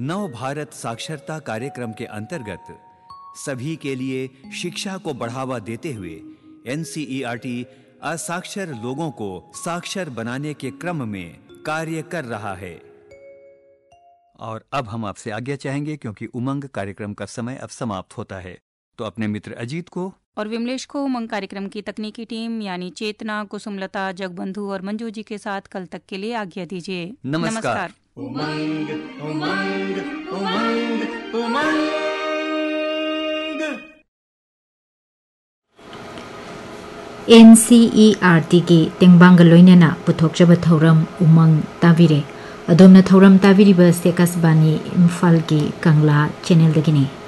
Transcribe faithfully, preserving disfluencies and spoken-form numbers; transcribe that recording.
नव भारत साक्षरता कार्यक्रम के अंतर्गत सभी के लिए शिक्षा को बढ़ावा देते हुए एनसीईआरटी असाक्षर लोगों को साक्षर बनाने के क्रम में कार्य कर रहा है। और अब हम आपसे आज्ञा चाहेंगे क्योंकि उमंग कार्यक्रम का समय अब समाप्त होता है। तो अपने मित्र अजीत को और विमलेश को उमंग कार्यक्रम की तकनीकी टीम यानी चेतना, कुसुमलता, जगबंधु और मंजू जी के साथ कल तक के लिए आज्ञा दीजिए। नमस्कार, नमस्कार। उमंग उमंग उमंग उमंग। एनसीईआरटी की तेंबांग लोइनना पुथोकचब थौरम उमंग ताबिरे अदोमना थौरम ताबिरिबा स्टेकस बानी इम्फाल की कंगला चैनल दगिनी।